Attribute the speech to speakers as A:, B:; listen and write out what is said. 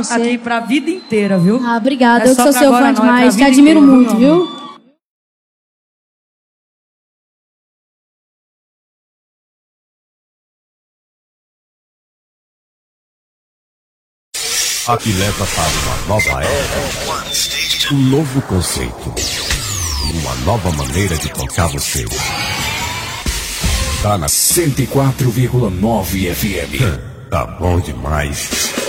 A: você.
B: aqui pra vida inteira, viu?
A: Ah, obrigada.
B: É
A: Eu que
B: só
A: sou
B: pra
A: seu
B: agora
A: fã
B: não, é pra
A: demais. Te
B: vida
A: admiro
B: inteira,
A: muito,
B: meu amor.
A: viu?
C: Aqui leva para uma nova era, um novo conceito, uma nova maneira de tocar você. Tá na 104,9 FM. Tá bom demais.